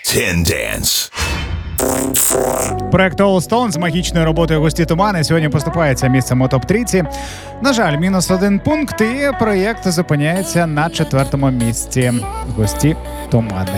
10 Dance. Проект All Stone з магічною роботою «Густі тумани» сьогодні поступається місцем у топ-трійці. На жаль, мінус 1 пункт, і проєкт зупиняється на 4-му місці. «Густі тумани».